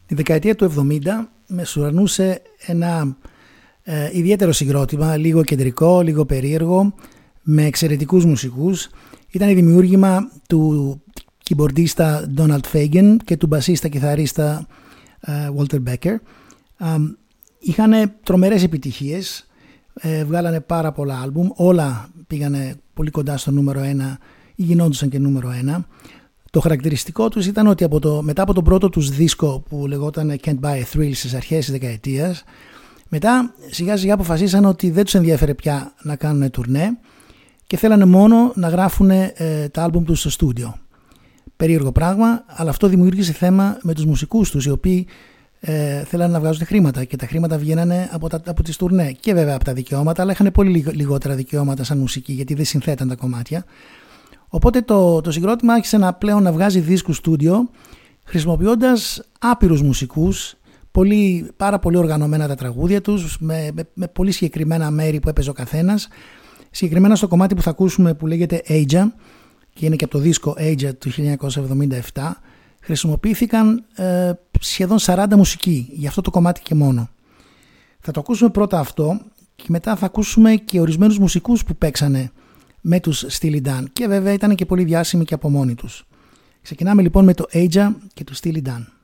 Τη δεκαετία του 70 μεσουρανούσε ένα ιδιαίτερο συγκρότημα, λίγο κεντρικό, λίγο περίεργο, με εξαιρετικούς μουσικούς. Ήταν η δημιούργημα του κιμπορντίστα Donald Fagen και του μπασίστα κιθαρίστα Walter Becker. Είχαν τρομερές επιτυχίες, βγάλανε πάρα πολλά άλμπουμ, όλα πήγανε πολύ κοντά στο νούμερο 1 ή γινόντουσαν και νούμερο 1. Το χαρακτηριστικό τους ήταν ότι μετά από τον πρώτο τους δίσκο που λεγόταν Can't Buy a Thrill στις αρχές της δεκαετίας, μετά σιγά σιγά αποφασίσαν ότι δεν τους ενδιαφέρε πια να κάνουν τουρνέ και θέλανε μόνο να γράφουν τα άλμπουμ τους στο στούντιο. Περίεργο πράγμα, αλλά αυτό δημιούργησε θέμα με τους μουσικούς τους, οι οποίοι θέλανε να βγάζουν χρήματα και τα χρήματα βγαίνανε από τις τουρνέ και βέβαια από τα δικαιώματα, αλλά είχαν πολύ λιγότερα δικαιώματα σαν μουσική γιατί δεν συνθέταν τα κομμάτια. Οπότε το συγκρότημα άρχισε πλέον να βγάζει δίσκους στούντιο χρησιμοποιώντας άπειρους μουσικούς, πάρα πολύ οργανωμένα τα τραγούδια τους, με πολύ συγκεκριμένα μέρη που έπαιζε ο καθένας. Συγκεκριμένα στο κομμάτι που θα ακούσουμε που λέγεται Aja και είναι και από το δίσκο Aja του 1977, χρησιμοποιήθηκαν σχεδόν 40 μουσικοί για αυτό το κομμάτι και μόνο. Θα το ακούσουμε πρώτα αυτό και μετά θα ακούσουμε και ορισμένους μουσικούς που παίξανε με τους Steely Dan και βέβαια ήταν και πολύ διάσημοι και από μόνοι τους. Ξεκινάμε λοιπόν με το Aja και του Steely Dan.